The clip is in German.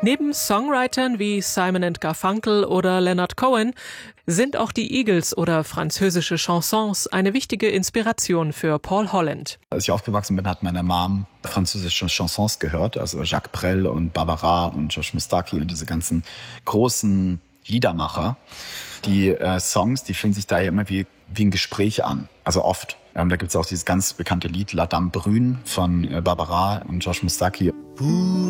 Neben Songwritern wie Simon & Garfunkel oder Leonard Cohen sind auch die Eagles oder französische Chansons eine wichtige Inspiration für Paul Holland. Als ich aufgewachsen bin, hat meine Mom französische Chansons gehört, also Jacques Brel und Barbara und Georges Moustaki und diese ganzen großen Liedermacher. Die Songs, die fühlen sich daher immer wie ein Gespräch an, also oft. Da gibt es auch dieses ganz bekannte Lied La Dame Brune von Barbara und Georges Moustaki.